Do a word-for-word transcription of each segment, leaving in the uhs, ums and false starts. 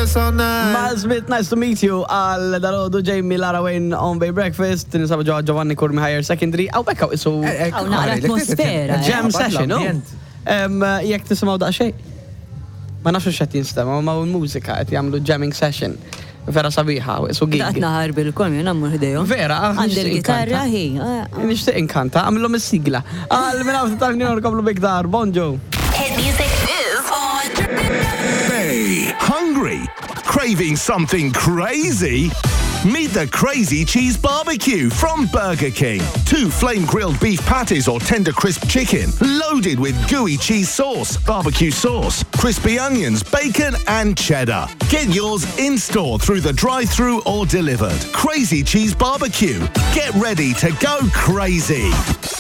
so nice. Miles Smith, nice to meet you. Għal dal-għodu Jamie Lara Wayne on Bay Breakfast. Nisabu ġo Giovanni Kurmi Higher Secondary. Għaw bekkaw isu. Għaw naqra atmosfera. Jam session, no? Jek tisimaw da xej? Ma nafx xed jinstema, ma l-mużika għet jamlu jamming session. Vera sabiħa, isu gig. Daqt naħar bil-kom, jena mmur ħdejom. Vera, għandi l-gitarra, hi. Nishtiq inkanta, għamillom il-sigla. Għal minna għafta tal-għnina rkoblu bigdar, bonġo. Hit music is on. Hey, hungry? Craving something crazy? Meet the Crazy Cheese Barbecue from Burger King. Two flame-grilled beef patties or tender crisp chicken, loaded with gooey cheese sauce, barbecue sauce, crispy onions, bacon and cheddar. Get yours in-store through the drive-thru or delivered. Crazy Cheese Barbecue. Get ready to go crazy.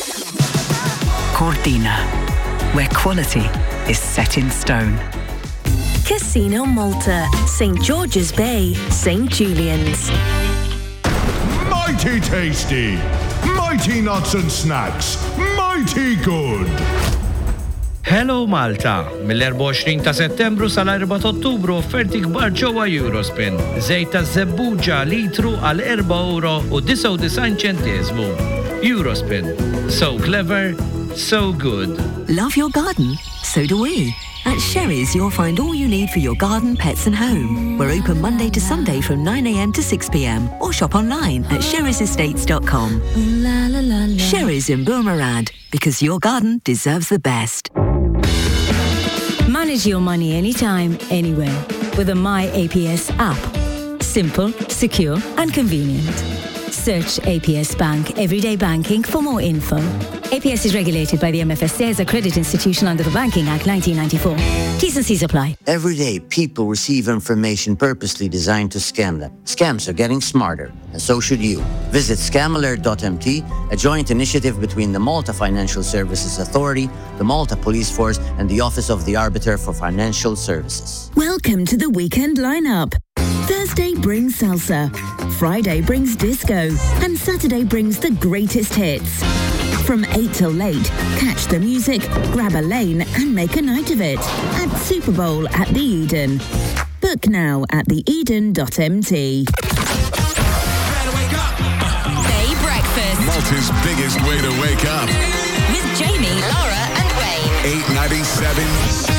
Cortina, where quality is set in stone. Casino Malta, Saint George's Bay, Saint Julian's. Mighty tasty, mighty nuts and snacks, mighty good. Hello Malta, mill-twenty-four ta' Settembru sal-four ta' Ottubru offerti kbar ġewwa Eurospin. Żejt ta' żebbuġa litru għal four euro u ninety-nine ċentesmu. Eurospin. So clever, so good. Love your garden? So do we. At Sherry's, you'll find all you need for your garden, pets and home. We're open Monday to Sunday from nine a.m. to six p.m. or shop online at sherrys estates dot com. La, la, la, la. Sherry's in Boomerang, because your garden deserves the best. Manage your money anytime, anywhere with the My A P S app. Simple, secure and convenient. Search A P S Bank Everyday Banking for more info. A P S is regulated by the M F S A as a credit institution under the Banking Act nineteen ninety-four. T's and C's apply. Every day, people receive information purposely designed to scam them. Scams are getting smarter, and so should you. Visit scam alert dot m t, a joint initiative between the Malta Financial Services Authority, the Malta Police Force, and the Office of the Arbiter for Financial Services. Welcome to the weekend lineup. Thursday brings salsa, Friday brings disco, and Saturday brings the greatest hits. From eight till late, catch the music, grab a lane, and make a night of it at Super Bowl at the Eden. Book now at the eden dot m t. Bay Breakfast. Malta's biggest way to wake up. With Jamie, Laura, and Wayne. eight ninety-seven.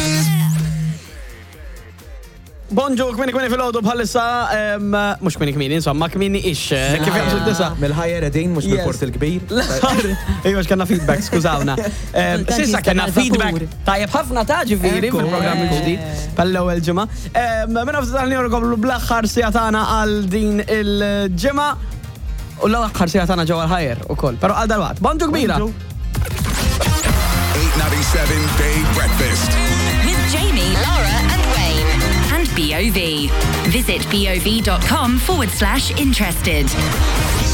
Bonġu, kmini kmini fil-ħodu bħalissa, mux kmini kmini, insomma, kmini ix, kif jgħamsu d-disa. Mil-ħajja redin, mux bil-port il-kbir. Ejwa, xkanna feedback, skużawna. Sissa kanna feedback, tajjeb ħafna ta' ġifiri fil-programm il-ġdid, pal-ewel ġimma. Minna f'sitalni għorgoblu bl-axħar sijatana għal din il-ġimma, u l-axħar sijatana ġewa l-ħajer u koll. Pero għal dal-waqt, bonġu kbira. eight ninety-seven Bay Breakfast. With Jamie, Laura, and Wayne. And B O V. Visit B O V dot com forward slash interested.